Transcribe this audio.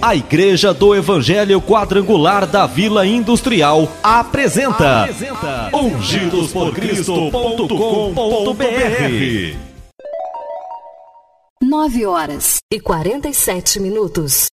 A Igreja do Evangelho Quadrangular da Vila Industrial apresenta ungidosporcristo.com.br. 9h47.